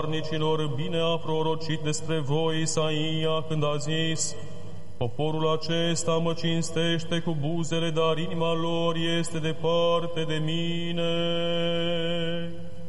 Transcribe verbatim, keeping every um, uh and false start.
Darnicilor, bine a prorocit despre voi Isaia când a zis: poporul acesta mă cinstește cu buzele, dar inima lor este departe de mine.